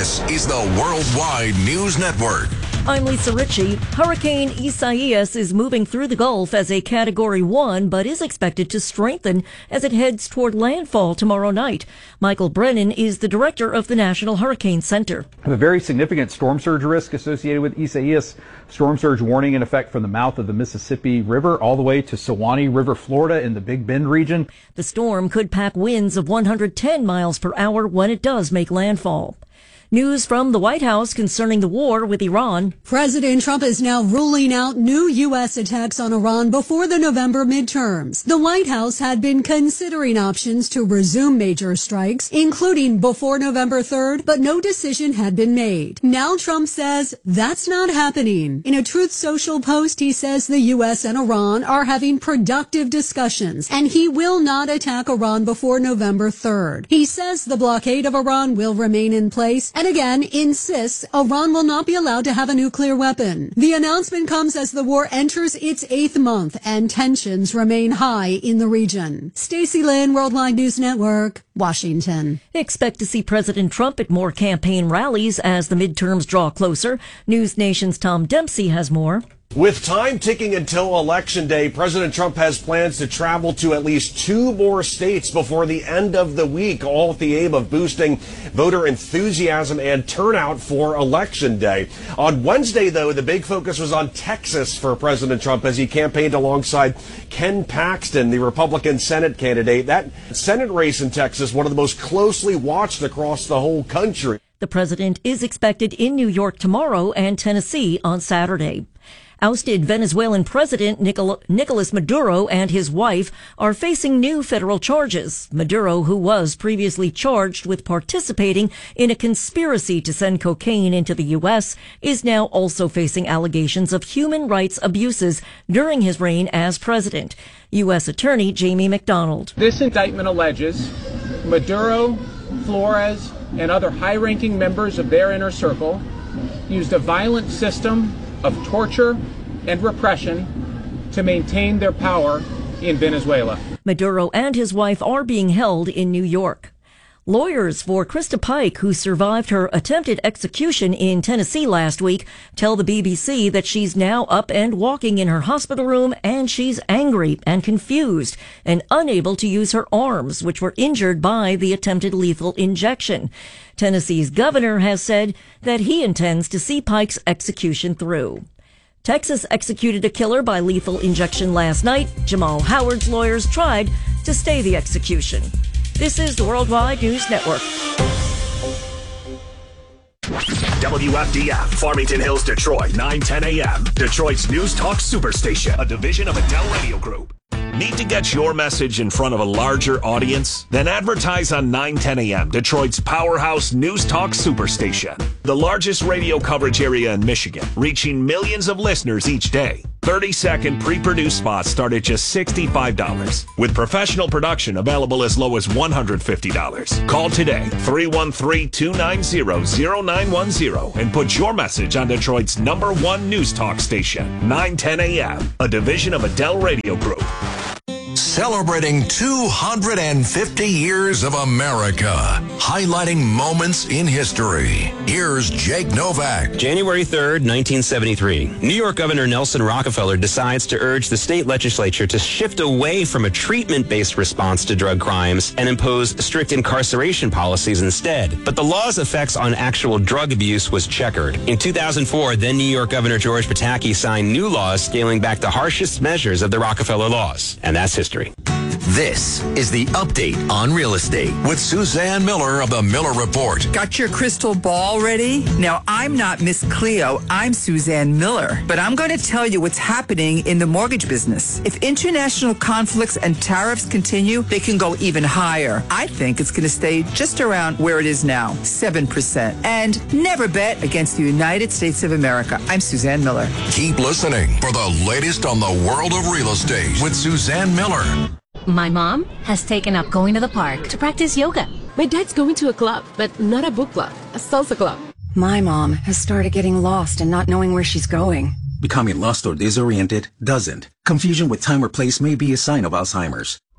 This is the Worldwide News Network. I'm Lisa Ritchie. Hurricane Isaias is moving through the Gulf as a Category 1, but is expected to strengthen as it heads toward landfall tomorrow night. Michael Brennan is the director of the National Hurricane Center. A very significant storm surge risk associated with Isaias. Storm surge warning in effect from the mouth of the Mississippi River all the way to Suwannee River, Florida in the Big Bend region. The storm could pack winds of 110 miles per hour when it does make landfall. News from the White House concerning the war with Iran. President Trump is now ruling out new U.S. attacks on Iran before the November midterms. The White House had been considering options to resume major strikes, including before November 3rd, but no decision had been made. Now Trump says that's not happening. In a Truth Social post, he says the U.S. and Iran are having productive discussions, and he will not attack Iran before November 3rd. He says the blockade of Iran will remain in place, and again insists Iran will not be allowed to have a nuclear weapon. The announcement comes as the war enters its 8th month and tensions remain high in the region. Stacey Lynn, Worldwide News Network, Washington. Expect to see President Trump at more campaign rallies as the midterms draw closer. News Nation's Tom Dempsey has more. With time ticking until Election Day, President Trump has plans to travel to at least 2 more states before the end of the week, all with the aim of boosting voter enthusiasm and turnout for Election Day. On Wednesday, though, the big focus was on Texas for President Trump as he campaigned alongside Ken Paxton, the Republican Senate candidate. That Senate race in Texas, one of the most closely watched across the whole country. The president is expected in New York tomorrow and Tennessee on Saturday. Ousted Venezuelan President Nicolas Maduro and his wife are facing new federal charges. Maduro, who was previously charged with participating in a conspiracy to send cocaine into the U.S., is now also facing allegations of human rights abuses during his reign as president. U.S. Attorney Jamie McDonald. This indictment alleges Maduro, Flores, and other high-ranking members of their inner circle used a violent system of torture and repression to maintain their power in Venezuela. Maduro and his wife are being held in New York. Lawyers for Krista Pike, who survived her attempted execution in Tennessee last week, tell the BBC that she's now up and walking in her hospital room, and she's angry and confused and unable to use her arms, which were injured by the attempted lethal injection. Tennessee's governor has said that he intends to see Pike's execution through. Texas executed a killer by lethal injection last night. Jamal Howard's lawyers tried to stay the execution. This is the Worldwide News Network. WFDF, Farmington Hills, Detroit, 9:10 a.m. Detroit's News Talk Superstation, a division of Adele Radio Group. Need to get your message in front of a larger audience? Then advertise on 9:10 a.m., Detroit's powerhouse News Talk Superstation. The largest radio coverage area in Michigan, reaching millions of listeners each day. 30-second pre-produced spots start at just $65, with professional production available as low as $150. Call today, 313-290-0910, and put your message on Detroit's #1 News Talk station, 9:10 a.m., a division of Adele Radio Group. Celebrating 250 years of America, highlighting moments in history. Here's Jake Novak. January 3rd, 1973. New York Governor Nelson Rockefeller decides to urge the state legislature to shift away from a treatment-based response to drug crimes and impose strict incarceration policies instead. But the law's effects on actual drug abuse was checkered. In 2004, then New York Governor George Pataki signed new laws scaling back the harshest measures of the Rockefeller laws. And that's history. This is the update on real estate with Suzanne Miller of the Miller Report. Got your crystal ball ready? Now, I'm not Miss Cleo. I'm Suzanne Miller. But I'm going to tell you what's happening in the mortgage business. If international conflicts and tariffs continue, they can go even higher. I think it's going to stay just around where it is now, 7%. And never bet against the United States of America. I'm Suzanne Miller. Keep listening for the latest on the world of real estate with Suzanne Miller. My mom has taken up going to the park to practice yoga. My dad's going to a club, but not a book club, a salsa club. My mom has started getting lost and not knowing where she's going. Becoming lost or disoriented doesn't. Confusion with time or place may be a sign of Alzheimer's.